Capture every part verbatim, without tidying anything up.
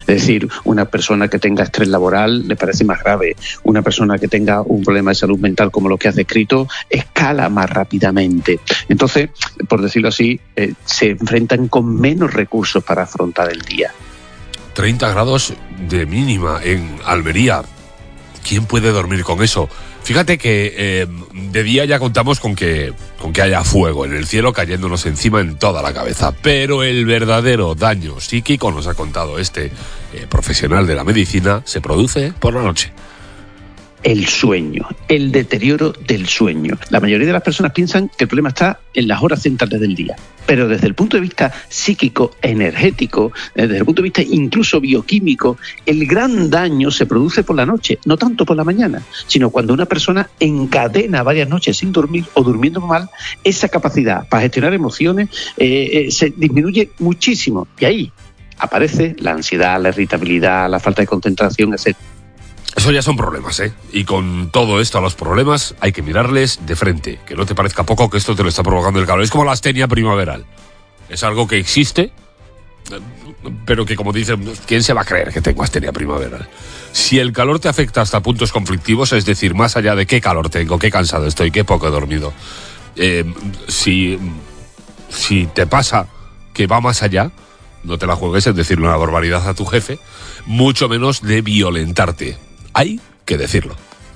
Es decir, una persona que tenga estrés laboral le parece más grave. Una persona que tenga un problema de salud mental como lo que has descrito escala más rápidamente. Entonces, por decirlo así, eh, se enfrentan con menos recursos para afrontar el día. treinta grados de mínima en Almería. ¿Quién puede dormir con eso? Fíjate que eh, de día ya contamos con que, con que haya fuego en el cielo cayéndonos encima en toda la cabeza, pero el verdadero daño psíquico, nos ha contado este eh, profesional de la medicina, se produce por la noche. El sueño, el deterioro del sueño. La mayoría de las personas piensan que el problema está en las horas centrales del día, pero desde el punto de vista psíquico, energético, desde el punto de vista incluso bioquímico, el gran daño se produce por la noche, no tanto por la mañana, sino cuando una persona encadena varias noches sin dormir o durmiendo mal, esa capacidad para gestionar emociones eh, eh, se disminuye muchísimo, y ahí aparece la ansiedad, la irritabilidad, la falta de concentración, etcétera. Eso ya son problemas, ¿eh? Y con todo esto a los problemas hay que mirarles de frente. Que no te parezca poco que esto te lo está provocando el calor. Es como la astenia primaveral. Es algo que existe, pero que, como dicen, ¿quién se va a creer que tengo astenia primaveral? Si el calor te afecta hasta puntos conflictivos, es decir, más allá de qué calor tengo, qué cansado estoy, qué poco he dormido, eh, si, si te pasa que va más allá, no te la juegues en decirle una barbaridad a tu jefe, mucho menos de violentarte. Hay que decirlo.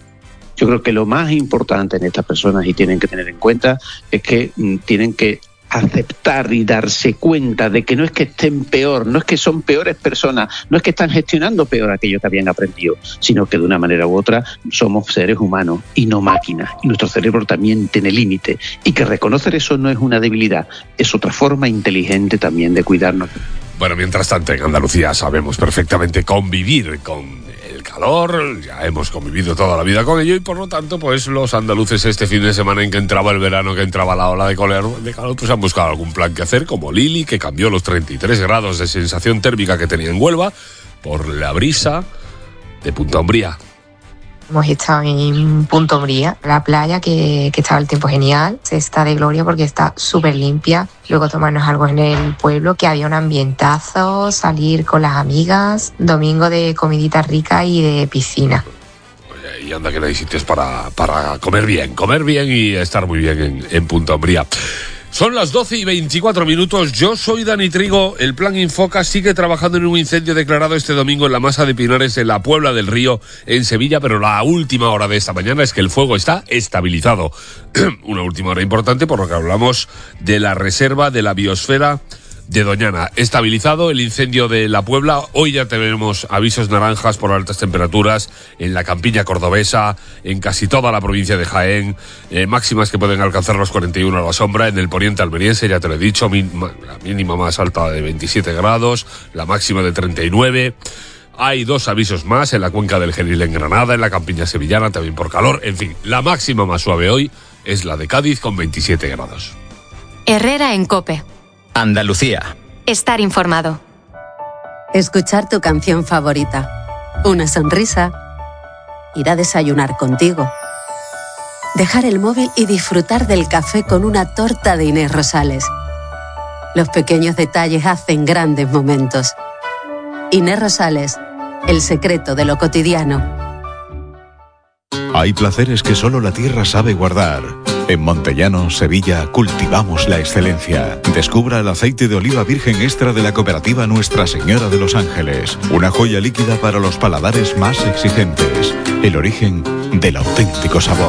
Yo creo que lo más importante en estas personas, y tienen que tener en cuenta, es que mm, tienen que aceptar y darse cuenta de que no es que estén peor, no es que son peores personas, no es que están gestionando peor aquello que habían aprendido, sino que de una manera u otra somos seres humanos y no máquinas. Y nuestro cerebro también tiene límites. Y que reconocer eso no es una debilidad, es otra forma inteligente también de cuidarnos. Bueno, mientras tanto, en Andalucía sabemos perfectamente convivir con el calor, ya hemos convivido toda la vida con ello y por lo tanto, pues los andaluces este fin de semana en que entraba el verano, que entraba la ola de calor, de calor, pues han buscado algún plan que hacer, como Lili, que cambió los treinta y tres grados de sensación térmica que tenía en Huelva por la brisa de Punta Umbría. Hemos estado en Punta Umbría, la playa, que, que estaba el tiempo genial, se está de gloria porque está súper limpia. Luego tomarnos algo en el pueblo, que había un ambientazo, salir con las amigas, domingo de comidita rica y de piscina. Oye, y anda que no hay sitios para, para comer bien, comer bien y estar muy bien en, en Punta Umbría. Son las doce y veinticuatro minutos, yo soy Dani Trigo. El Plan Infoca sigue trabajando en un incendio declarado este domingo en la Masa de Pinares, en la Puebla del Río, en Sevilla, pero la última hora de esta mañana es que el fuego está estabilizado. Una última hora importante por lo que hablamos de la reserva de la biosfera de Doñana. Estabilizado el incendio de la Puebla. Hoy ya tenemos avisos naranjas por altas temperaturas en la campiña cordobesa, en casi toda la provincia de Jaén, eh, máximas que pueden alcanzar los cuarenta y uno a la sombra. En el poniente almeriense, ya te lo he dicho, mínima, la mínima más alta de veintisiete grados, la máxima de treinta y nueve. Hay dos avisos más en la cuenca del Genil en Granada, en la campiña sevillana también por calor. En fin, la máxima más suave hoy es la de Cádiz con veintisiete grados. Herrera en COPE. Andalucía. Estar informado. Escuchar tu canción favorita. Una sonrisa. Ir a desayunar contigo. Dejar el móvil y disfrutar del café con una torta de Inés Rosales. Los pequeños detalles hacen grandes momentos. Inés Rosales, el secreto de lo cotidiano. Hay placeres que solo la tierra sabe guardar. En Montellano, Sevilla, cultivamos la excelencia. Descubra el aceite de oliva virgen extra de la cooperativa Nuestra Señora de los Ángeles. Una joya líquida para los paladares más exigentes. El origen del auténtico sabor.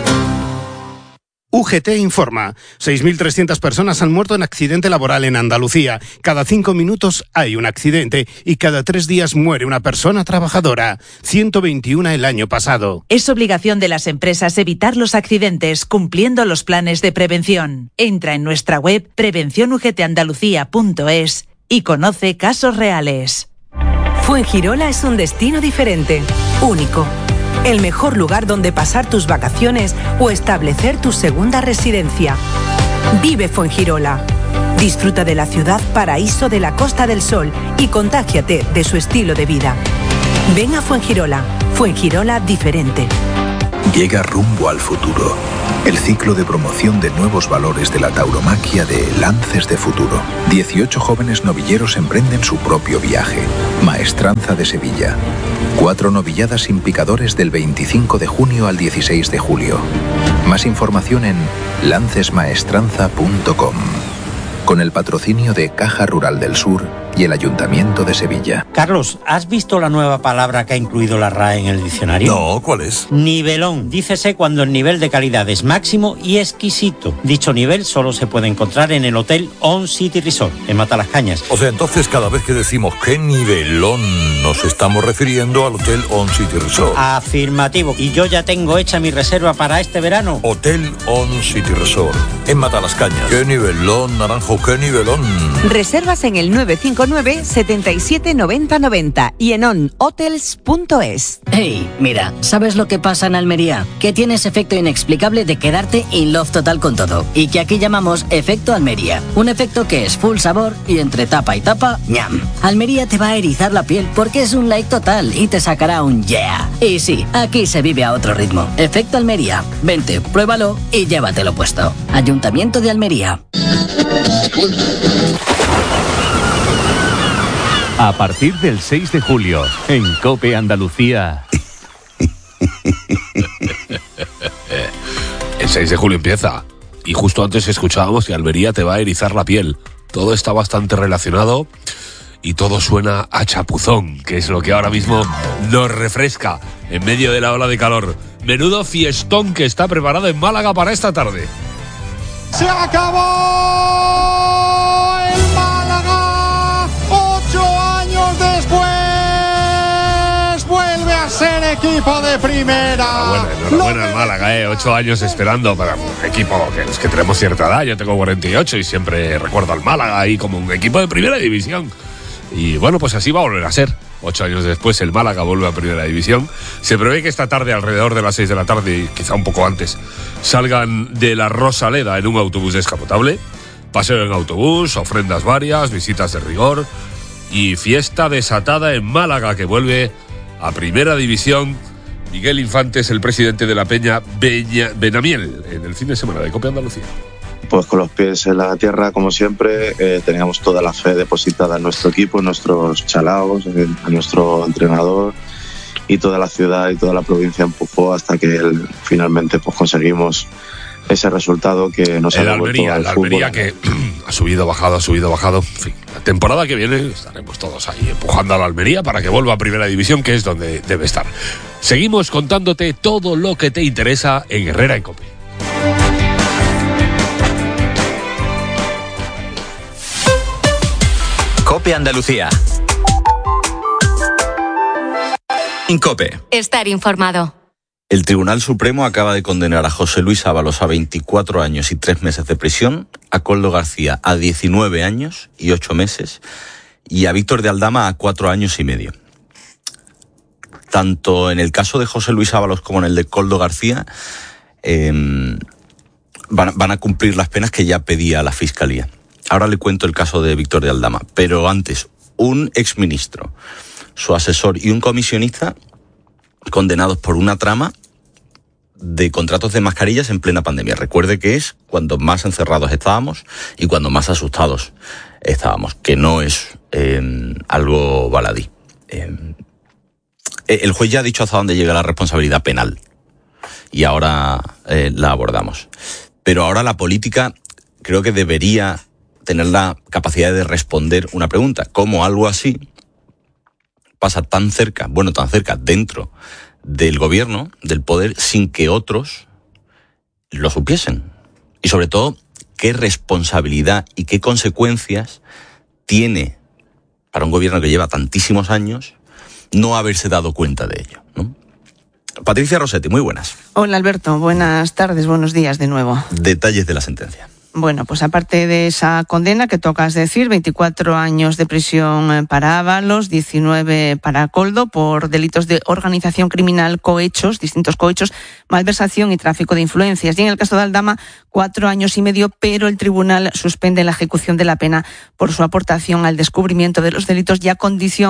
U G T informa. seis mil trescientas personas han muerto en accidente laboral en Andalucía. Cada cinco minutos hay un accidente y cada tres días muere una persona trabajadora. ciento veintiuno el año pasado. Es obligación de las empresas evitar los accidentes cumpliendo los planes de prevención. Entra en nuestra web prevención u g t andalucía punto es y conoce casos reales. Fuengirola es un destino diferente, único. El mejor lugar donde pasar tus vacaciones o establecer tu segunda residencia. Vive Fuengirola. Disfruta de la ciudad paraíso de la Costa del Sol y contágiate de su estilo de vida. Ven a Fuengirola. Fuengirola diferente. Llega Rumbo al Futuro, el ciclo de promoción de nuevos valores de la tauromaquia de Lances de Futuro. dieciocho jóvenes novilleros emprenden su propio viaje. Maestranza de Sevilla. Cuatro novilladas sin picadores del veinticinco de junio al dieciséis de julio. Más información en lances maestranza punto com. Con el patrocinio de Caja Rural del Sur y el Ayuntamiento de Sevilla. Carlos, ¿has visto la nueva palabra que ha incluido la R A E en el diccionario? No, ¿cuál es? Nivelón. Dícese cuando el nivel de calidad es máximo y exquisito. Dicho nivel solo se puede encontrar en el Hotel On City Resort, en Matalascañas. O sea, entonces cada vez que decimos qué nivelón, nos estamos refiriendo al Hotel On City Resort. Afirmativo. Y yo ya tengo hecha mi reserva para este verano. Hotel On City Resort, en Matalascañas. Qué nivelón, Naranjo, qué nivelón. Reservas en el nueve cinco nueve, setenta y siete, noventa, noventa y en on hotels punto es. Hey, mira, ¿sabes lo que pasa en Almería? Que tienes efecto inexplicable de quedarte in love total con todo. Y que aquí llamamos efecto Almería. Un efecto que es full sabor y entre tapa y tapa, ñam. Almería te va a erizar la piel porque es un like total y te sacará un yeah. Y sí, aquí se vive a otro ritmo. Efecto Almería. Vente, pruébalo y llévatelo puesto. Ayuntamiento de Almería. A partir del seis de julio, en COPE Andalucía. El seis de julio empieza. Y justo antes escuchábamos que Almería te va a erizar la piel. Todo está bastante relacionado y todo suena a chapuzón, que es lo que ahora mismo nos refresca en medio de la ola de calor. Menudo fiestón que está preparado en Málaga para esta tarde. ¡Se acabó el Málaga! ¡Ocho años después! ¡Vuelve a ser equipo de primera! Enhorabuena, enhorabuena el Málaga, ¿eh? Ocho años esperando para un equipo que es que tenemos cierta edad. Yo tengo cuarenta y ocho y siempre recuerdo al Málaga ahí como un equipo de primera división. Y bueno, pues así va a volver a ser. Ocho años después el Málaga vuelve a primera división. Se prevé que esta tarde, alrededor de las seis de la tarde, y quizá un poco antes, salgan de la Rosaleda en un autobús descapotable. Paseo en autobús, ofrendas varias, visitas de rigor y fiesta desatada en Málaga, que vuelve a primera división. Miguel Infante es el presidente de la Peña Beña, Benamiel en el fin de semana de COPE Andalucía. Pues con los pies en la tierra, como siempre, eh, teníamos toda la fe depositada en nuestro equipo, en nuestros chalaos, en, en nuestro entrenador, y toda la ciudad y toda la provincia empujó hasta que él, finalmente pues conseguimos ese resultado que nos ha devuelto al la fútbol. Almería que ha subido, bajado, ha subido, bajado. En fin, la temporada que viene estaremos todos ahí empujando a la Almería para que vuelva a primera división, que es donde debe estar. Seguimos contándote todo lo que te interesa en Herrera en COPE. COPE Andalucía. En COPE. Estar informado. El Tribunal Supremo acaba de condenar a José Luis Ábalos a veinticuatro años y tres meses de prisión, a Koldo García a diecinueve años y ocho meses y a Víctor de Aldama a cuatro años y medio. Tanto en el caso de José Luis Ábalos como en el de Koldo García eh, van, van a cumplir las penas que ya pedía la Fiscalía. Ahora le cuento el caso de Víctor de Aldama, pero antes, un exministro, su asesor y un comisionista condenados por una trama de contratos de mascarillas en plena pandemia. Recuerde que es cuando más encerrados estábamos y cuando más asustados estábamos, que no es eh, algo baladí. Eh, el juez ya ha dicho hasta dónde llega la responsabilidad penal y ahora eh, la abordamos. Pero ahora la política creo que debería tener la capacidad de responder una pregunta. ¿Cómo algo así pasa tan cerca, bueno, tan cerca dentro del gobierno, del poder, sin que otros lo supiesen? Y sobre todo, ¿qué responsabilidad y qué consecuencias tiene para un gobierno que lleva tantísimos años no haberse dado cuenta de ello, ¿no? Patricia Rossetti, muy buenas. Hola Alberto, buenas tardes, buenos días de nuevo. Detalles de la sentencia. Bueno, pues aparte de esa condena que tocas decir, veinticuatro años de prisión para Ábalos, diecinueve para Koldo por delitos de organización criminal, cohechos, distintos cohechos, malversación y tráfico de influencias. Y en el caso de Aldama, cuatro años y medio, pero el tribunal suspende la ejecución de la pena por su aportación al descubrimiento de los delitos y a condición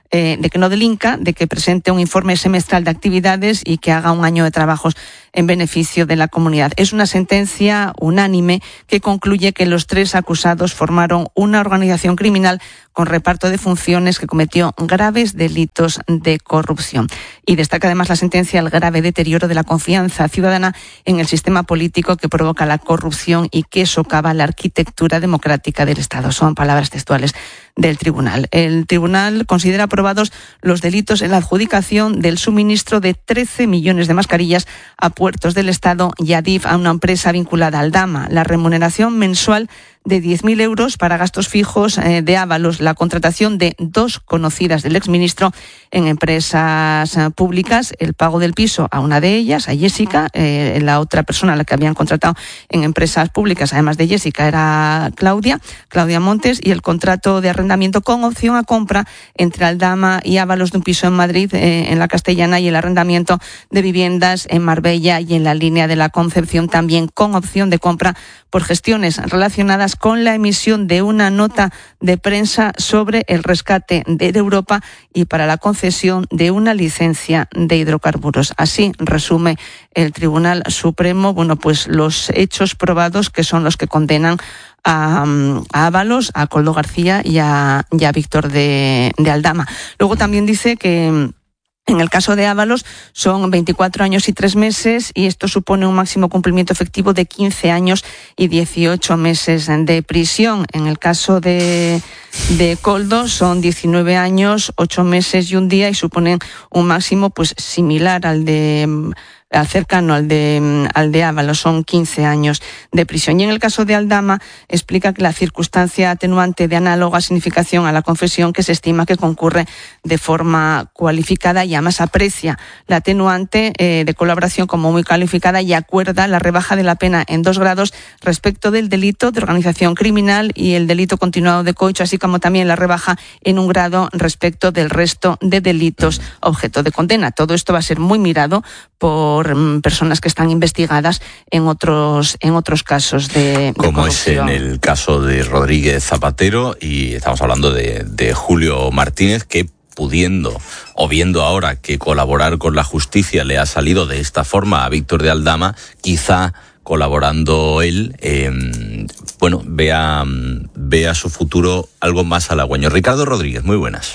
eh, de que no delinca, de que presente un informe semestral de actividades y que haga un año de trabajos en beneficio de la comunidad. Es una sentencia unánime que concluye que los tres acusados formaron una organización criminal con reparto de funciones que cometió graves delitos de corrupción. Y destaca además la sentencia el grave deterioro de la confianza ciudadana en el sistema político que provoca la corrupción y que socava la arquitectura democrática del Estado. Son palabras textuales del tribunal. El tribunal considera aprobados los delitos en la adjudicación del suministro de trece millones de mascarillas a puertos del Estado y a D I F, a una empresa vinculada al Aldama. La remuneración mensual de diez mil euros para gastos fijos eh, de Ábalos, la contratación de dos conocidas del exministro en empresas eh, públicas, el pago del piso a una de ellas, a Jessica, eh, la otra persona a la que habían contratado en empresas públicas, además de Jessica, era Claudia, Claudia Montes, y el contrato de arrendamiento con opción a compra entre Aldama y Ábalos de un piso en Madrid, eh, en la Castellana, y el arrendamiento de viviendas en Marbella y en la línea de la Concepción, también con opción de compra por gestiones relacionadas con la emisión de una nota de prensa sobre el rescate de Europa y para la concesión de una licencia de hidrocarburos. Así resume el Tribunal Supremo, bueno, pues los hechos probados, que son los que condenan a, a Ábalos, a Koldo García y a, y a Víctor de, de Aldama. Luego también dice que en el caso de Ábalos son veinticuatro años y tres meses y esto supone un máximo cumplimiento efectivo de quince años y dieciocho meses de prisión. En el caso de, de Koldo son diecinueve años, ocho meses y un día y suponen un máximo pues similar al de al cercano al de al de Ábalos, son quince años de prisión. Y en el caso de Aldama explica que la circunstancia atenuante de análoga significación a la confesión, que se estima que concurre de forma cualificada y además aprecia la atenuante eh, de colaboración como muy calificada y acuerda la rebaja de la pena en dos grados respecto del delito de organización criminal y el delito continuado de cohecho, así como también la rebaja en un grado respecto del resto de delitos objeto de condena. Todo esto va a ser muy mirado por personas que están investigadas en otros en otros casos de, de como corrupción. Es en el caso de Rodríguez Zapatero, y estamos hablando de, de Julio Martínez, que pudiendo o viendo ahora que colaborar con la justicia le ha salido de esta forma a Víctor de Aldama, quizá colaborando él, eh, bueno, vea, vea su futuro algo más halagüeño. Ricardo Rodríguez, muy buenas.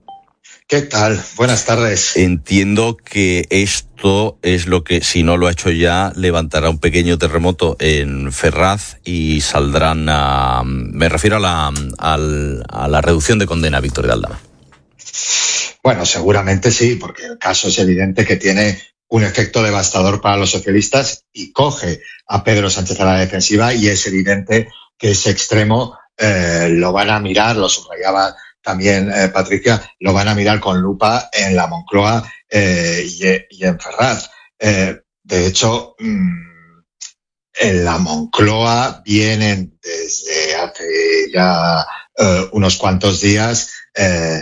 ¿Qué tal? Buenas tardes. Entiendo que esto es lo que, si no lo ha hecho ya, levantará un pequeño terremoto en Ferraz y saldrán a... Me refiero a la, a, a la reducción de condena a Víctor de Aldama. Bueno, seguramente sí, porque el caso es evidente que tiene un efecto devastador para los socialistas y coge a Pedro Sánchez a la defensiva, y es evidente que ese extremo eh, lo van a mirar, lo subrayaba también eh, Patricia, lo van a mirar con lupa en la Moncloa eh, y, y en Ferraz. Eh, de hecho, mmm, en la Moncloa vienen desde hace ya eh, unos cuantos días eh,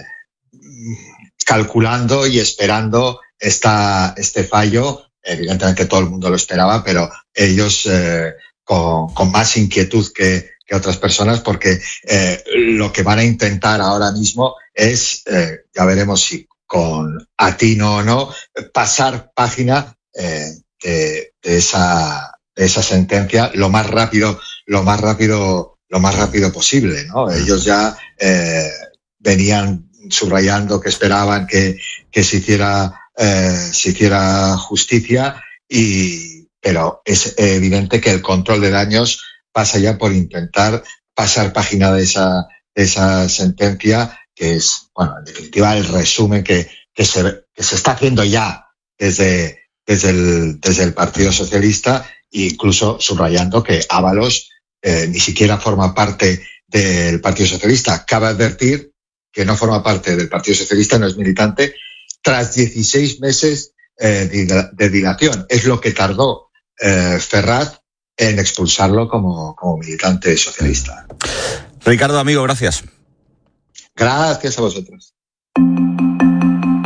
calculando y esperando esta, este fallo. Evidentemente todo el mundo lo esperaba, pero ellos eh, con, con más inquietud que que otras personas, porque eh, lo que van a intentar ahora mismo es, eh, ya veremos si con atino o no, pasar página eh, de, de esa de esa sentencia lo más rápido, lo más rápido, lo más rápido posible, ¿no? Ellos ya eh, venían subrayando que esperaban que, que se hiciera eh, se hiciera justicia, y pero es evidente que el control de daños pasa ya por intentar pasar página de esa, de esa sentencia, que es, bueno, en definitiva, el resumen que, que, se, que se está haciendo ya desde, desde, el, desde el Partido Socialista, incluso subrayando que Ábalos eh, ni siquiera forma parte del Partido Socialista. Cabe advertir que no forma parte del Partido Socialista, no es militante, tras dieciséis meses eh, de, de dilación. Es lo que tardó eh, Ferraz en expulsarlo como, como militante socialista. Ricardo, amigo, gracias. Gracias a vosotros.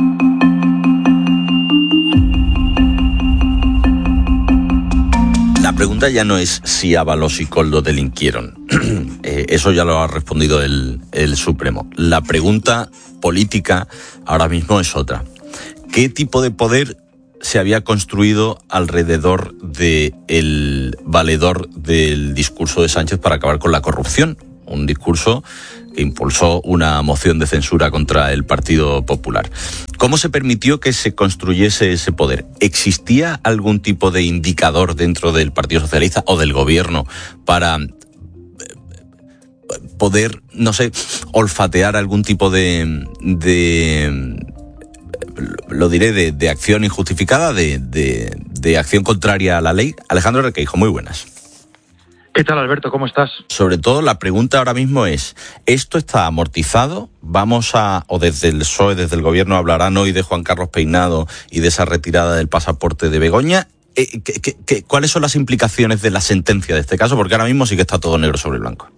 La pregunta ya no es si Ábalos y Koldo delinquieron. eh, eso ya lo ha respondido el, el Supremo. La pregunta política ahora mismo es otra. ¿Qué tipo de poder se había construido alrededor del valedor del discurso de Sánchez para acabar con la corrupción? Un discurso que impulsó una moción de censura contra el Partido Popular. ¿Cómo se permitió que se construyese ese poder? ¿Existía algún tipo de indicador dentro del Partido Socialista o del gobierno para poder, no sé, olfatear algún tipo de, de lo diré, de, de acción injustificada, de, de, de acción contraria a la ley? Alejandro Requeijo, muy buenas. ¿Qué tal, Alberto? ¿Cómo estás? Sobre todo, la pregunta ahora mismo es, ¿esto está amortizado? Vamos a, o desde el P S O E, desde el gobierno, hablarán hoy de Juan Carlos Peinado y de esa retirada del pasaporte de Begoña. Eh, ¿qué, qué, qué, ¿Cuáles son las implicaciones de la sentencia de este caso? Porque ahora mismo sí que está todo negro sobre blanco.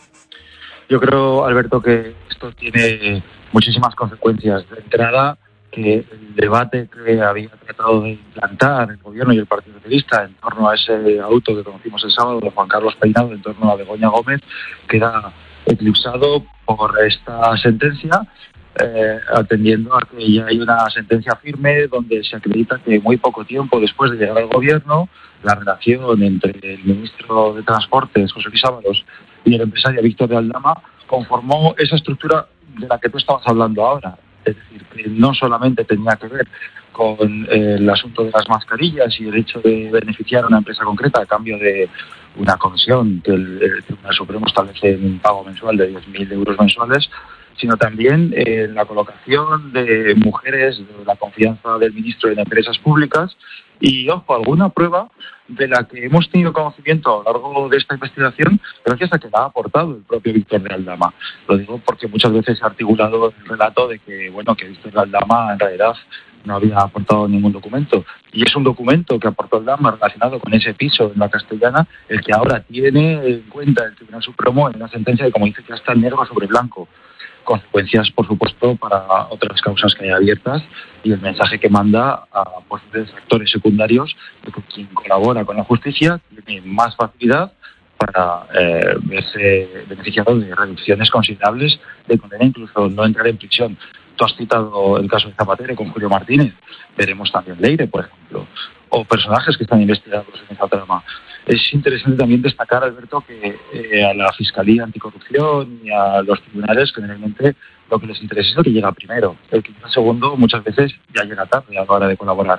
Yo creo, Alberto, que esto tiene muchísimas consecuencias. De entrada, que el debate que había tratado de implantar el gobierno y el Partido Socialista en torno a ese auto que conocimos el sábado de Juan Carlos Peinado en torno a Begoña Gómez queda eclipsado por esta sentencia, eh, atendiendo a que ya hay una sentencia firme donde se acredita que muy poco tiempo después de llegar al gobierno, la relación entre el ministro de Transportes, José Luis Ábalos, y el empresario Víctor de Aldama conformó esa estructura de la que tú estabas hablando ahora. Es decir, que no solamente tenía que ver con eh, el asunto de las mascarillas y el hecho de beneficiar a una empresa concreta a cambio de una comisión que el, el Tribunal Supremo establece en un pago mensual de diez mil euros mensuales, sino también eh, la colocación de mujeres de la confianza del ministro en empresas públicas y, ojo, alguna prueba de la que hemos tenido conocimiento a lo largo de esta investigación gracias a que la ha aportado el propio Víctor de Aldama. Lo digo porque muchas veces se ha articulado el relato de que, bueno, que Víctor de Aldama en realidad no había aportado ningún documento. Y es un documento que aportó Aldama relacionado con ese piso en la Castellana, el que ahora tiene en cuenta el Tribunal Supremo en una sentencia que, como dice, ya está negro sobre blanco. Consecuencias, por supuesto, para otras causas que hay abiertas y el mensaje que manda a posibles actores secundarios de que quien colabora con la justicia tiene más facilidad para eh, verse beneficiado de reducciones considerables de condena, incluso no entrar en prisión. Tú has citado el caso de Zapatero con Julio Martínez, veremos también Leire, por ejemplo, o personajes que están investigados en esa trama. Es interesante también destacar, Alberto, que eh, a la Fiscalía Anticorrupción y a los tribunales generalmente lo que les interesa es lo que llega primero. El que llega segundo muchas veces ya llega tarde a la hora de colaborar.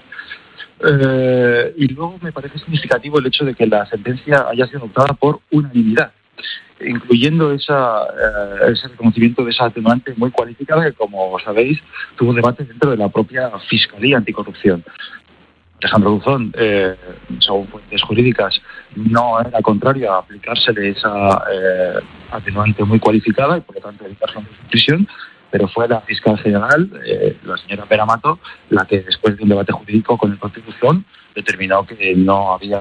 Eh, y luego me parece significativo el hecho de que la sentencia haya sido adoptada por unanimidad, incluyendo esa, eh, ese reconocimiento de esa atenuante muy cualificada que, como sabéis, tuvo debate dentro de la propia Fiscalía Anticorrupción. Alejandro Duzón, eh, según fuentes jurídicas, no era contrario a aplicársele esa eh, atenuante muy cualificada y, por lo tanto, evitar su prisión, pero fue la fiscal general, eh, la señora Pera Mato, la que, después de un debate jurídico con el Constitución, determinó que no había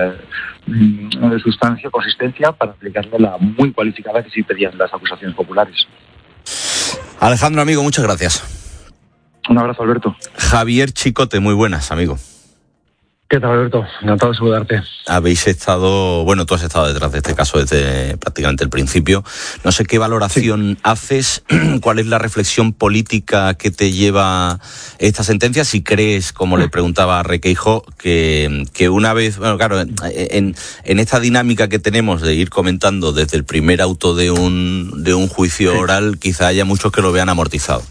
eh, sustancia o consistencia para aplicarle la muy cualificada que sí pedían las acusaciones populares. Alejandro, amigo, muchas gracias. Un abrazo, Alberto. Javier Chicote, muy buenas, amigo. ¿Qué tal, Alberto? Encantado de saludarte. Habéis estado, bueno, tú has estado detrás de este caso desde prácticamente el principio. No sé qué valoración sí. haces, cuál es la reflexión política que te lleva esta sentencia, si crees, como le preguntaba a Requeijo, que, que una vez, bueno, claro, en, en esta dinámica que tenemos de ir comentando desde el primer auto de un, de un juicio sí. oral, quizá haya muchos que lo vean amortizado.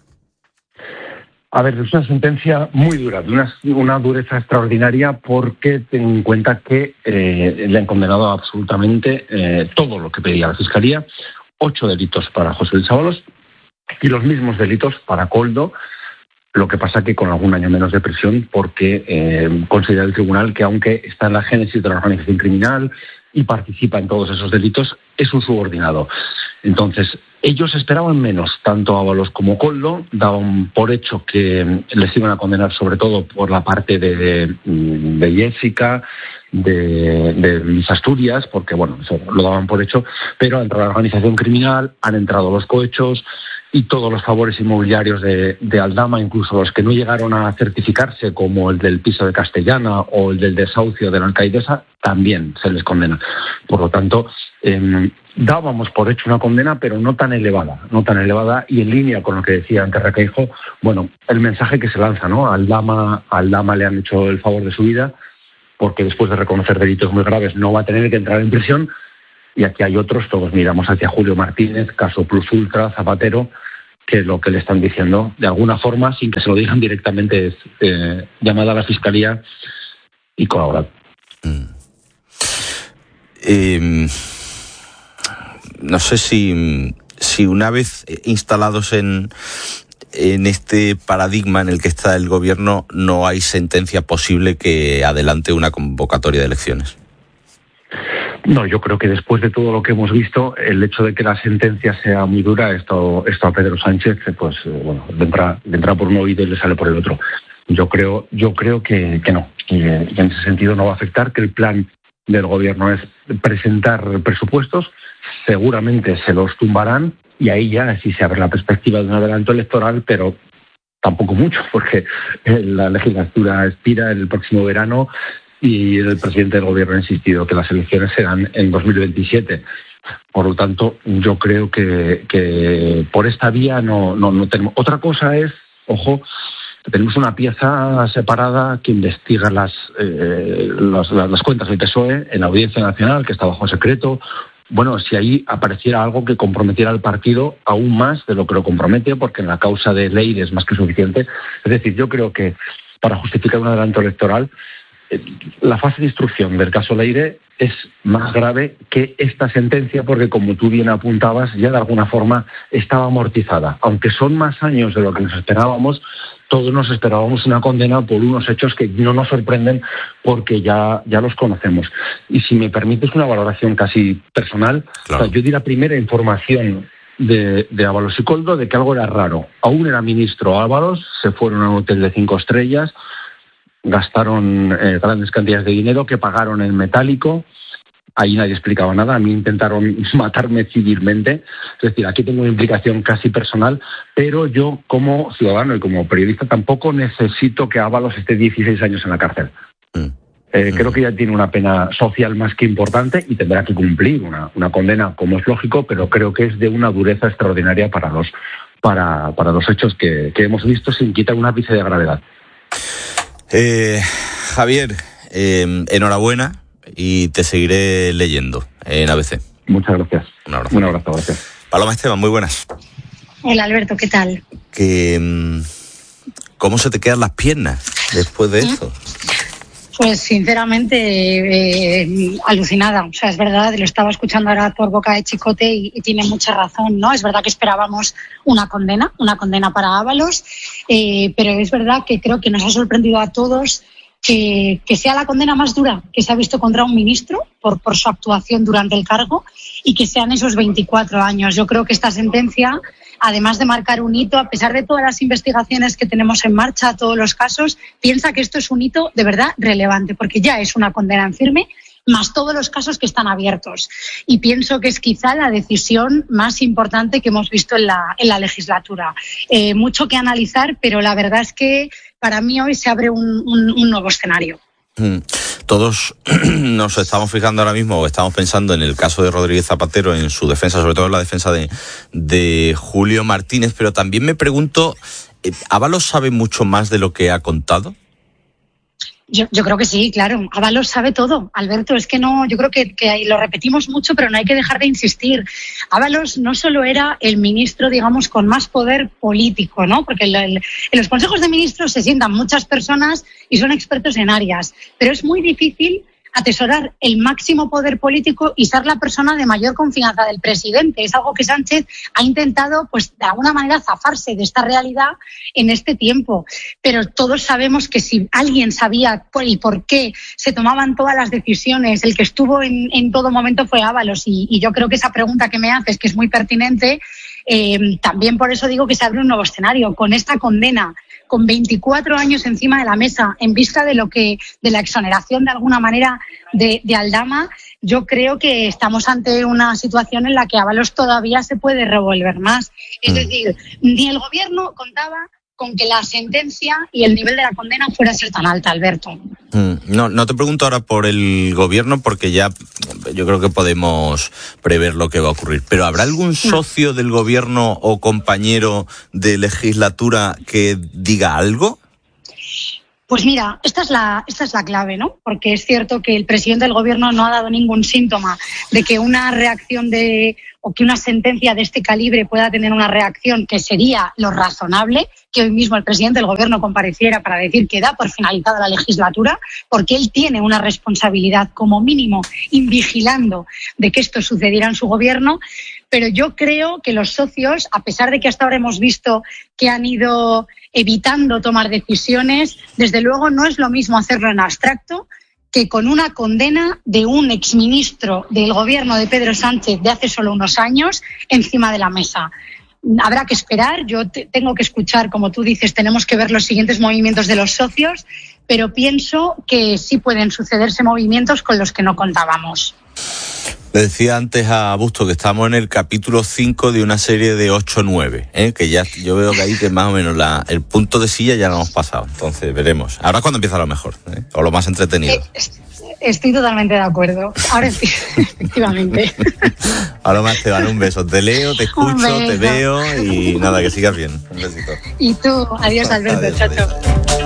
A ver, es una sentencia muy dura, de una, una dureza extraordinaria, porque ten en cuenta que eh, le han condenado absolutamente eh, todo lo que pedía la Fiscalía, ocho delitos para José Luis Ábalos y los mismos delitos para Koldo, lo que pasa que con algún año menos de prisión, porque eh, considera el tribunal que, aunque está en la génesis de la organización criminal y participa en todos esos delitos, es un subordinado. Entonces, ellos esperaban menos, tanto Ábalos como Koldo, daban por hecho que les iban a condenar sobre todo por la parte de, de Jessica, de, de Luis Asturias, porque bueno, eso lo daban por hecho, pero ha entrado la organización criminal, han entrado los cohechos, y todos los favores inmobiliarios de, de Aldama, incluso los que no llegaron a certificarse, como el del piso de Castellana o el del desahucio de la alcaidesa, también se les condena. Por lo tanto, eh, dábamos por hecho una condena, pero no tan elevada, no tan elevada, y en línea con lo que decía antes Requeijo, bueno, el mensaje que se lanza, ¿no? A Aldama, a Aldama le han hecho el favor de su vida, porque después de reconocer delitos muy graves no va a tener que entrar en prisión. Y aquí hay otros, todos miramos hacia Julio Martínez, caso Plus Ultra, Zapatero, que lo que le están diciendo, de alguna forma, sin que se lo digan directamente, es eh, llamada a la Fiscalía y colaborar. Mm. Eh, no sé si, si una vez instalados en, en este paradigma en el que está el gobierno, no hay sentencia posible que adelante una convocatoria de elecciones. No, yo creo que después de todo lo que hemos visto, el hecho de que la sentencia sea muy dura, esto, esto a Pedro Sánchez, pues bueno, le entra, le entra por un oído y le sale por el otro. Yo creo, yo creo que, que no, y en ese sentido no va a afectar, que el plan del gobierno es presentar presupuestos, seguramente se los tumbarán y ahí ya sí se abre la perspectiva de un adelanto electoral, pero tampoco mucho, porque la legislatura expira el próximo verano. Y el presidente del gobierno ha insistido que las elecciones serán en dos mil veintisiete. Por lo tanto, yo creo que, que por esta vía no, no, no tenemos. Otra cosa es, ojo, tenemos una pieza separada que investiga las, eh, las, las cuentas del P S O E en la Audiencia Nacional, que está bajo secreto. Bueno, si ahí apareciera algo que comprometiera al partido aún más de lo que lo compromete, porque en la causa de Leire es más que suficiente. Es decir, yo creo que para justificar un adelanto electoral, la fase de instrucción del caso Leire es más grave que esta sentencia, porque como tú bien apuntabas, ya de alguna forma estaba amortizada. Aunque son más años de lo que nos esperábamos, todos nos esperábamos una condena por unos hechos que no nos sorprenden porque ya, ya los conocemos. Y si me permites una valoración casi personal, claro. O sea, yo di la primera información de, de Ábalos y Koldo de que algo era raro. Aún era ministro Ábalos, se fueron a un hotel de cinco estrellas, gastaron eh, grandes cantidades de dinero que pagaron en metálico. Ahí nadie explicaba nada. A mí intentaron matarme civilmente. Es decir, aquí tengo una implicación casi personal, pero yo como ciudadano y como periodista tampoco necesito que Ábalos esté dieciséis años en la cárcel. Mm. Eh, mm. Creo que ya tiene una pena social más que importante y tendrá que cumplir una, una condena, como es lógico, pero creo que es de una dureza extraordinaria para los, para, para los hechos que, que hemos visto, sin quitar un ápice de gravedad. Eh, Javier, eh, enhorabuena y te seguiré leyendo en A B C. Muchas gracias. Un abrazo. Un abrazo, gracias. Paloma Esteban, muy buenas. Hola Alberto, ¿qué tal? Que, ¿Cómo se te quedan las piernas después de esto? Pues sinceramente eh, alucinada. O sea, es verdad, lo estaba escuchando ahora por boca de Chicote y, y tiene mucha razón, ¿no? Es verdad que esperábamos una condena, una condena para Ábalos, eh, pero es verdad que creo que nos ha sorprendido a todos que, que sea la condena más dura que se ha visto contra un ministro por, por su actuación durante el cargo y que sean esos veinticuatro años. Yo creo que esta sentencia, además de marcar un hito, a pesar de todas las investigaciones que tenemos en marcha, todos los casos, piensa que esto es un hito de verdad relevante, porque ya es una condena en firme, más todos los casos que están abiertos. Y pienso que es quizá la decisión más importante que hemos visto en la, en la legislatura. Eh, mucho que analizar, pero la verdad es que para mí hoy se abre un, un, un nuevo escenario. Todos nos estamos fijando ahora mismo, o estamos pensando en el caso de Rodríguez Zapatero, en su defensa, sobre todo en la defensa de, de Julio Martínez, pero también me pregunto, ¿Ábalos sabe mucho más de lo que ha contado? Yo, yo creo que sí, claro. Ábalos sabe todo, Alberto. Es que no, yo creo que, que lo repetimos mucho, pero no hay que dejar de insistir. Ábalos no solo era el ministro, digamos, con más poder político, ¿no? Porque el, el, en los consejos de ministros se sientan muchas personas y son expertos en áreas, pero es muy difícil atesorar el máximo poder político y ser la persona de mayor confianza del presidente. Es algo que Sánchez ha intentado, pues, de alguna manera zafarse de esta realidad en este tiempo. Pero todos sabemos que si alguien sabía por y por qué se tomaban todas las decisiones, el que estuvo en, en todo momento fue Ábalos. Y, y yo creo que esa pregunta que me haces, que es muy pertinente, Eh, también por eso digo que se abre un nuevo escenario. Con esta condena, con veinticuatro años encima de la mesa, en vista de lo que de la exoneración de alguna manera de, de Aldama, yo creo que estamos ante una situación en la que Ábalos todavía se puede revolver más. Es decir, ni el gobierno contaba con que la sentencia y el nivel de la condena fuera a ser tan alta, Alberto. No, no te pregunto ahora por el gobierno, porque ya yo creo que podemos prever lo que va a ocurrir. Pero ¿habrá algún socio del gobierno o compañero de legislatura que diga algo? Pues mira, esta es la, esta es la clave, ¿no? Porque es cierto que el presidente del gobierno no ha dado ningún síntoma de que una reacción de o que una sentencia de este calibre pueda tener una reacción que sería lo razonable, que hoy mismo el presidente del gobierno compareciera para decir que da por finalizada la legislatura, porque él tiene una responsabilidad como mínimo invigilando de que esto sucediera en su gobierno. Pero yo creo que los socios, a pesar de que hasta ahora hemos visto que han ido evitando tomar decisiones, desde luego no es lo mismo hacerlo en abstracto que con una condena de un exministro del gobierno de Pedro Sánchez de hace solo unos años encima de la mesa. Habrá que esperar, yo te, tengo que escuchar, como tú dices, tenemos que ver los siguientes movimientos de los socios, pero pienso que sí pueden sucederse movimientos con los que no contábamos. Le decía antes a Busto que estamos en el capítulo cinco de una serie de ocho nueve, ¿eh? Que ya yo veo que ahí que más o menos la, el punto de silla ya lo hemos pasado. Entonces veremos. Ahora es cuando empieza lo mejor, ¿eh? O lo más entretenido. Eh, estoy totalmente de acuerdo. Ahora sí, efectivamente. Ahora más te van un beso. Te leo, te escucho, te veo y nada, que sigas bien. Un besito. Y tú, adiós Alberto, adiós, chao, chao.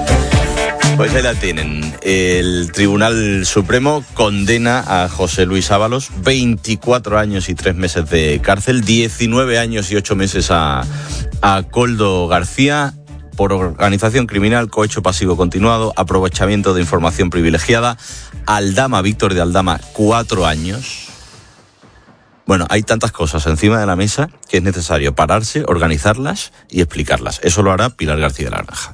Pues ahí la tienen. El Tribunal Supremo condena a José Luis Ábalos veinticuatro años y tres meses de cárcel, diecinueve años y ocho meses a, a Koldo García por organización criminal, cohecho pasivo continuado, aprovechamiento de información privilegiada. Aldama, Víctor de Aldama, cuatro años. Bueno, hay tantas cosas encima de la mesa que es necesario pararse, organizarlas y explicarlas. Eso lo hará Pilar García de la Granja.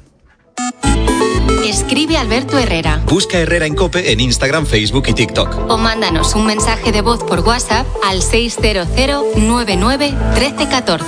Escribe Alberto Herrera. Busca Herrera en COPE en Instagram, Facebook y TikTok. O mándanos un mensaje de voz por WhatsApp al seis cero cero nueve nueve uno tres uno cuatro.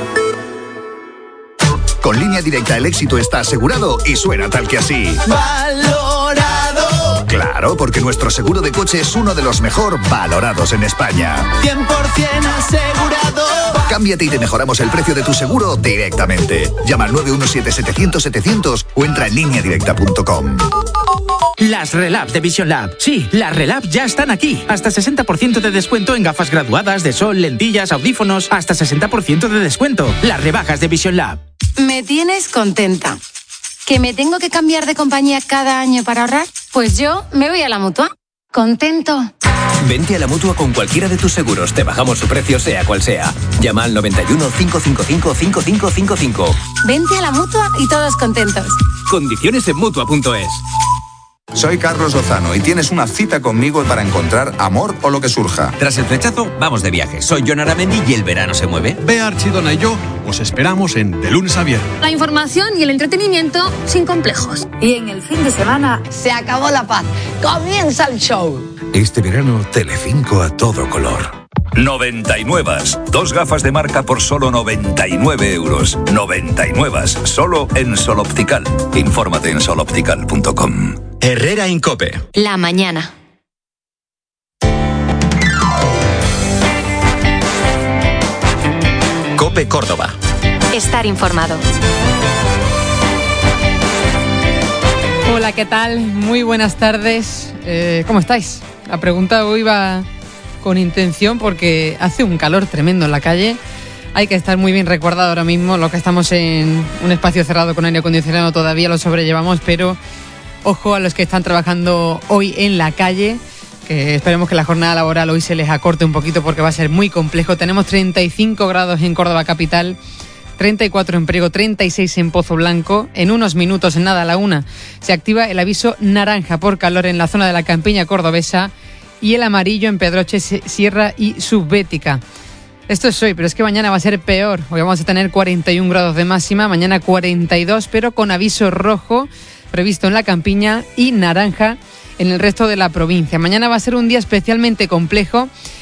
Con Línea Directa el éxito está asegurado y suena tal que así. Valorado. Claro, porque nuestro seguro de coche es uno de los mejor valorados en España. cien por ciento asegurado. Cámbiate y te mejoramos el precio de tu seguro directamente. Llama al nueve uno siete setecientos setecientos o entra en línea directa punto com. Las Relab de Vision Lab. Sí, las Relab ya están aquí. Hasta sesenta por ciento de descuento en gafas graduadas, de sol, lentillas, audífonos. Hasta sesenta por ciento de descuento. Las rebajas de Vision Lab. Me tienes contenta. ¿Que me tengo que cambiar de compañía cada año para ahorrar? Pues yo me voy a la Mutua. Contento. Vente a la Mutua con cualquiera de tus seguros. Te bajamos su precio sea cual sea. Llama al noventa y uno, cinco cinco cinco, cinco cinco cinco cinco. Vente a la Mutua y todos contentos. Condiciones en Mutua punto es. Soy Carlos Lozano y tienes una cita conmigo para encontrar amor o lo que surja. Tras el flechazo, vamos de viaje. Soy Jon Aramendi y el verano se mueve. Bea Archidona y yo os esperamos en De Lunes a Viernes. La información y el entretenimiento sin complejos. Y en el fin de semana se acabó la paz. Comienza el show. Este verano, Telecinco a todo color. noventa y nueve. Dos gafas de marca por solo noventa y nueve euros. noventa y nueve. Solo en Sol Optical. Infórmate en sol optical punto com. Herrera en COPE. La mañana. COPE Córdoba. Estar informado. Hola, ¿qué tal? Muy buenas tardes. Eh, ¿Cómo estáis? La pregunta hoy va con intención porque hace un calor tremendo en la calle. Hay que estar muy bien recordado ahora mismo. Los que estamos en un espacio cerrado con aire acondicionado todavía lo sobrellevamos, pero ojo a los que están trabajando hoy en la calle, que esperemos que la jornada laboral hoy se les acorte un poquito porque va a ser muy complejo. Tenemos treinta y cinco grados en Córdoba capital, treinta y cuatro en Priego, treinta y seis en Pozo Blanco. En unos minutos, en nada a la una, se activa el aviso naranja por calor en la zona de la campiña cordobesa y el amarillo en Pedroche, Sierra y Subbética. Esto es hoy, pero es que mañana va a ser peor. Hoy vamos a tener cuarenta y un grados de máxima, mañana cuarenta y dos, pero con aviso rojo previsto en la campiña y naranja en el resto de la provincia. Mañana va a ser un día especialmente complejo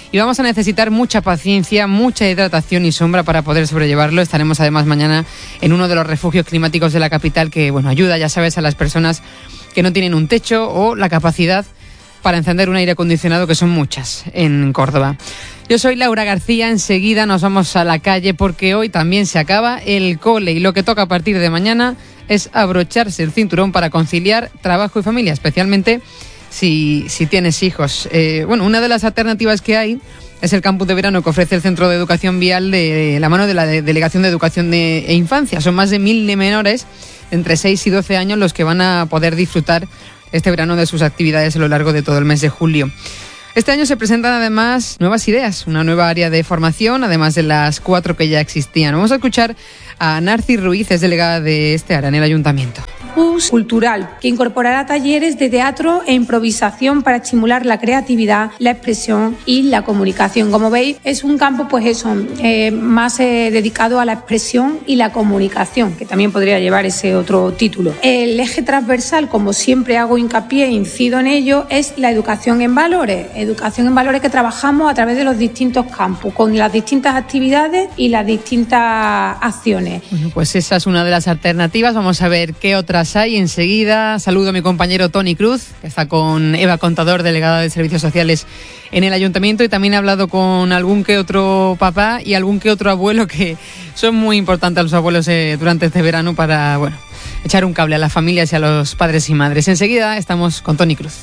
y vamos a necesitar mucha paciencia, mucha hidratación y sombra para poder sobrellevarlo. Estaremos además mañana en uno de los refugios climáticos de la capital que, bueno, ayuda, ya sabes, a las personas que no tienen un techo o la capacidad para encender un aire acondicionado, que son muchas en Córdoba. Yo soy Laura García, enseguida nos vamos a la calle porque hoy también se acaba el cole y lo que toca a partir de mañana es abrocharse el cinturón para conciliar trabajo y familia, especialmente si, si tienes hijos. Eh, bueno, una de las alternativas que hay es el campus de verano que ofrece el Centro de Educación Vial de la mano de la de Delegación de Educación de, e Infancia. Son más de mil menores entre seis y doce años los que van a poder disfrutar este verano de sus actividades a lo largo de todo el mes de julio. Este año se presentan además nuevas ideas, una nueva área de formación, además de las cuatro que ya existían. Vamos a escuchar a Narci Ruiz, es delegada de este área en el Ayuntamiento. Cultural, que incorporará talleres de teatro e improvisación para estimular la creatividad, la expresión y la comunicación. Como veis, es un campo, pues eso, eh, más eh, dedicado a la expresión y la comunicación, que también podría llevar ese otro título. El eje transversal, como siempre hago hincapié e incido en ello, es la educación en valores. Educación en valores que trabajamos a través de los distintos campus, con las distintas actividades y las distintas acciones. Bueno, pues esa es una de las alternativas. Vamos a ver qué otras hay enseguida. Saludo a mi compañero Toni Cruz, que está con Eva Contador, delegada de Servicios Sociales en el Ayuntamiento, y también he hablado con algún que otro papá y algún que otro abuelo, que son muy importantes los abuelos eh, durante este verano para, bueno, echar un cable a las familias y a los padres y madres. Enseguida estamos con Toni Cruz.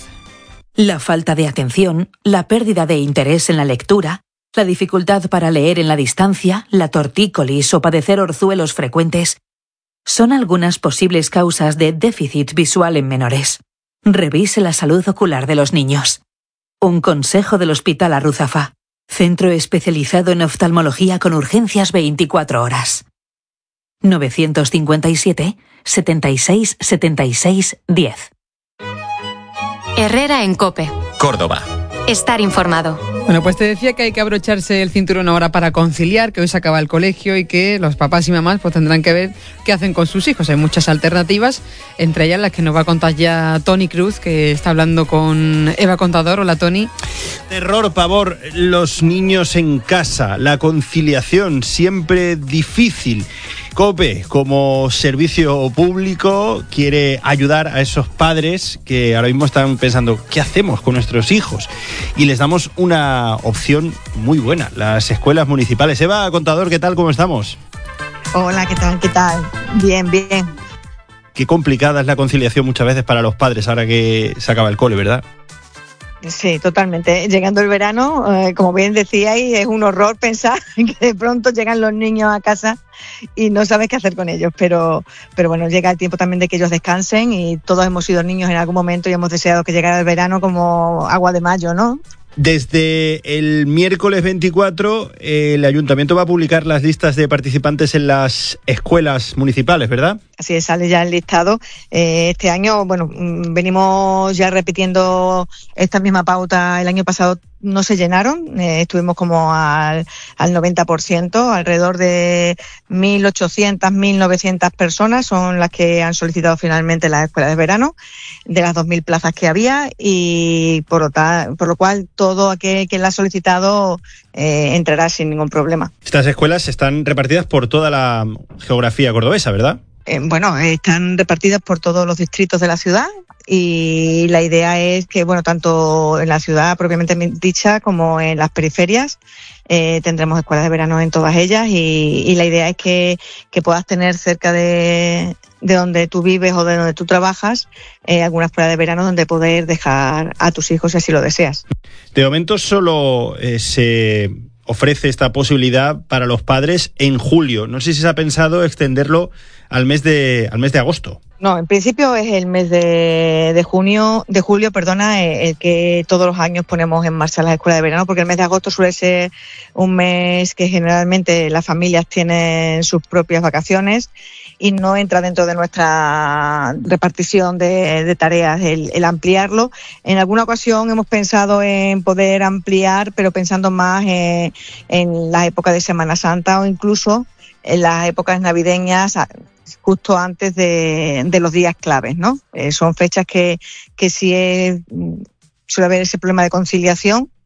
La falta de atención, la pérdida de interés en la lectura, la dificultad para leer en la distancia, la tortícolis o padecer orzuelos frecuentes son algunas posibles causas de déficit visual en menores. Revise la salud ocular de los niños. Un consejo del Hospital Arruzafa, centro especializado en oftalmología con urgencias veinticuatro horas. novecientos cincuenta y siete, setenta y seis, setenta y seis, diez. Herrera en COPE. Córdoba. Estar informado. Bueno, pues te decía que hay que abrocharse el cinturón ahora para conciliar, que hoy se acaba el colegio y que los papás y mamás pues tendrán que ver qué hacen con sus hijos. Hay muchas alternativas, entre ellas las que nos va a contar ya Toni Cruz, que está hablando con Eva Contador. Hola, Toni. Terror, pavor, los niños en casa, la conciliación siempre difícil. COPE, como servicio público, quiere ayudar a esos padres que ahora mismo están pensando ¿qué hacemos con nuestros hijos? Y les damos una opción muy buena, las escuelas municipales. Eva Contador, ¿qué tal? ¿Cómo estamos? Hola, ¿qué tal? ¿Qué tal? Bien, bien. Qué complicada es la conciliación muchas veces para los padres ahora que se acaba el cole, ¿verdad? Sí, totalmente. Llegando el verano, eh, como bien decíais, es un horror pensar que de pronto llegan los niños a casa y no sabes qué hacer con ellos, pero, pero bueno, llega el tiempo también de que ellos descansen y todos hemos sido niños en algún momento y hemos deseado que llegara el verano como agua de mayo, ¿no? Desde el miércoles veinticuatro, el Ayuntamiento va a publicar las listas de participantes en las escuelas municipales, ¿verdad? Así es, sale ya el listado. Eh, este año, bueno, venimos ya repitiendo esta misma pauta. El año pasado no se llenaron, eh, estuvimos como al, al noventa por ciento, alrededor de mil ochocientas, mil novecientas personas son las que han solicitado finalmente las escuelas de verano, de las dos mil plazas que había, y por lo, tal, por lo cual todo aquel que la ha solicitado eh, entrará sin ningún problema. Estas escuelas están repartidas por toda la geografía cordobesa, ¿verdad? Eh, bueno, están repartidas por todos los distritos de la ciudad y la idea es que, bueno, tanto en la ciudad propiamente dicha como en las periferias eh, tendremos escuelas de verano en todas ellas y, y la idea es que, que puedas tener cerca de, de donde tú vives o de donde tú trabajas eh, alguna escuela de verano donde poder dejar a tus hijos si así lo deseas. De momento solo eh, se ofrece esta posibilidad para los padres en julio. No sé si se ha pensado extenderlo al mes de al mes de agosto. No, en principio es el mes de, de junio, de julio, perdona, el que todos los años ponemos en marcha las escuelas de verano, porque el mes de agosto suele ser un mes que generalmente las familias tienen sus propias vacaciones y no entra dentro de nuestra repartición de, de tareas el, el ampliarlo. En alguna ocasión hemos pensado en poder ampliar, pero pensando más en, en la época de Semana Santa o incluso en las épocas navideñas, justo antes de, de los días claves, ¿no? Eh, son fechas que, que sí es, suele haber ese problema de conciliación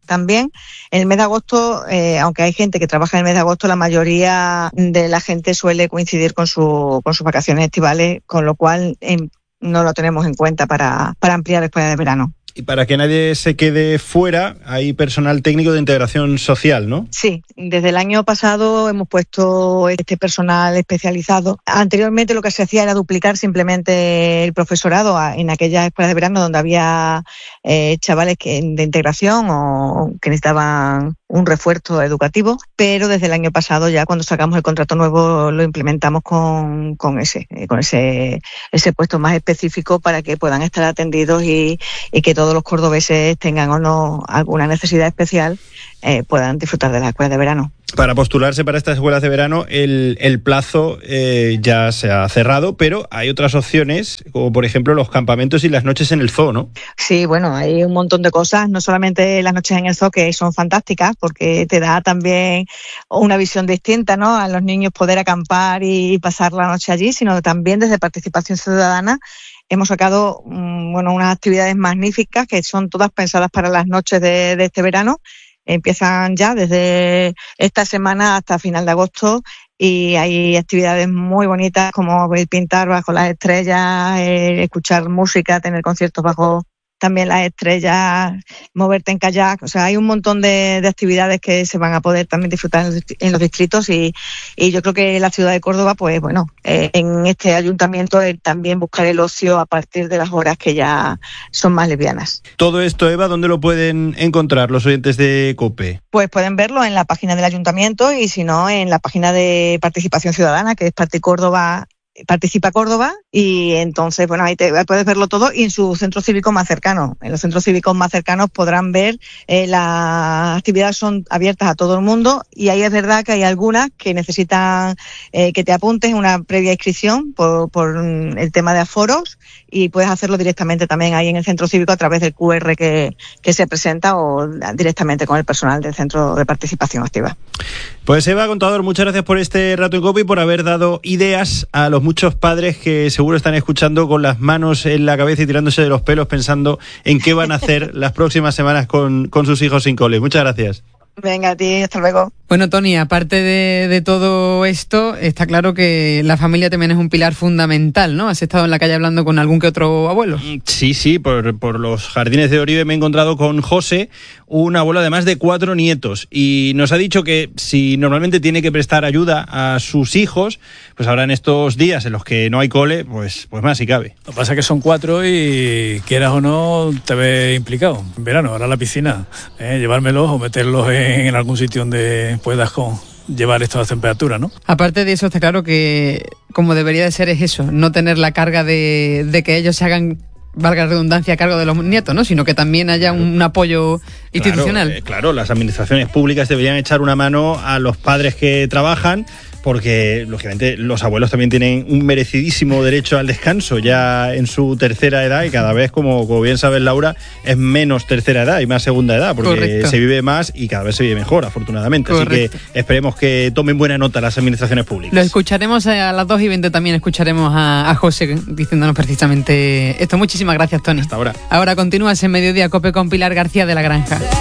también. En el mes de agosto, eh, aunque hay gente que trabaja en el mes de agosto, la mayoría de la gente suele coincidir con, su, con sus vacaciones estivales, con lo cual eh, no lo tenemos en cuenta para, para ampliar la escuela de verano. Y para que nadie se quede fuera, hay personal técnico de integración social, ¿no? Sí, desde el año pasado hemos puesto este personal especializado. Anteriormente lo que se hacía era duplicar simplemente el profesorado en aquellas escuelas de verano donde había eh, chavales que, de integración o que necesitaban un refuerzo educativo, pero desde el año pasado ya cuando sacamos el contrato nuevo lo implementamos con, con ese con ese ese puesto más específico para que puedan estar atendidos y, y que todos los cordobeses tengan o no alguna necesidad especial eh, puedan disfrutar de las escuelas de verano. Para postularse para estas escuelas de verano el, el plazo eh, ya se ha cerrado, pero hay otras opciones, como por ejemplo los campamentos y las noches en el zoo, ¿no? Sí, bueno, hay un montón de cosas, no solamente las noches en el zoo, que son fantásticas, porque te da también una visión distinta, ¿no? A los niños poder acampar y pasar la noche allí, sino también desde Participación Ciudadana hemos sacado bueno, unas actividades magníficas que son todas pensadas para las noches de, de este verano. Empiezan ya desde esta semana hasta final de agosto y hay actividades muy bonitas como el pintar bajo las estrellas, eh, escuchar música, tener conciertos bajo también las estrellas, moverte en kayak. O sea, hay un montón de, de actividades que se van a poder también disfrutar en los, en los distritos y, y yo creo que la ciudad de Córdoba, pues bueno, eh, en este ayuntamiento eh, también buscar el ocio a partir de las horas que ya son más livianas. Todo esto, Eva, ¿dónde lo pueden encontrar los oyentes de COPE? Pues pueden verlo en la página del ayuntamiento y si no, en la página de Participación Ciudadana, que es Parti Córdoba. Participa Córdoba y entonces, bueno, ahí te, puedes verlo todo y en su centro cívico más cercano. En los centros cívicos más cercanos podrán ver eh, las actividades son abiertas a todo el mundo y ahí es verdad que hay algunas que necesitan eh, que te apuntes una previa inscripción por, por el tema de aforos y puedes hacerlo directamente también ahí en el centro cívico a través del cu erre que, que se presenta o directamente con el personal del Centro de Participación Activa. Pues Eva Contador, muchas gracias por este rato en COPE y por haber dado ideas a los muchos padres que seguro están escuchando con las manos en la cabeza y tirándose de los pelos pensando en qué van a hacer las próximas semanas con, con sus hijos sin cole. Muchas gracias. Venga, a ti, hasta luego. Bueno, Tony, aparte de, de todo esto, está claro que la familia también es un pilar fundamental, ¿no? ¿Has estado en la calle hablando con algún que otro abuelo? Sí, sí, por, por los jardines de Oribe me he encontrado con José, un abuelo además de cuatro nietos, y nos ha dicho que si normalmente tiene que prestar ayuda a sus hijos, pues ahora en estos días en los que no hay cole, pues, pues más si cabe. Lo que pasa es que son cuatro y quieras o no te ves implicado. En verano, ahora a la piscina, ¿eh? Llevármelos o meterlos en en algún sitio donde puedas con, llevar estas temperaturas, ¿no? Aparte de eso, está claro que como debería de ser es eso, no tener la carga de, de que ellos se hagan, valga la redundancia, a cargo de los nietos, ¿no? Sino que también haya un, un apoyo institucional. Claro, eh, claro, las administraciones públicas deberían echar una mano a los padres que trabajan, porque lógicamente los abuelos también tienen un merecidísimo derecho al descanso ya en su tercera edad y cada vez, como, como bien sabes, Laura, es menos tercera edad y más segunda edad, porque Correcto. Se vive más y cada vez se vive mejor, afortunadamente. Correcto. Así que esperemos que tomen buena nota las administraciones públicas. Lo escucharemos a las dos y veinte también, escucharemos a, a José diciéndonos precisamente esto. Muchísimas gracias, Tony. Hasta ahora. Ahora continúas en Mediodía Cope con Pilar García de la Granja.